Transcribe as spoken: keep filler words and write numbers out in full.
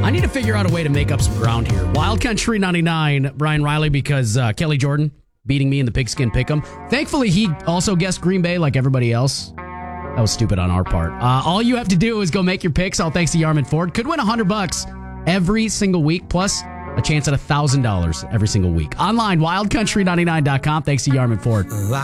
I need to figure out a way to make up some ground here. Wild Country ninety-nine, Brian Riley, because uh, Kelly Jordan beating me in the pigskin pick'em. Thankfully, he also guessed Green Bay like everybody else. That was stupid on our part. Uh, all you have to do is go make your picks. All thanks to Yarman Ford. Could win one hundred bucks every single week, plus a chance at one thousand dollars every single week. Online, wild country ninety-nine dot com. Thanks to Yarman Ford.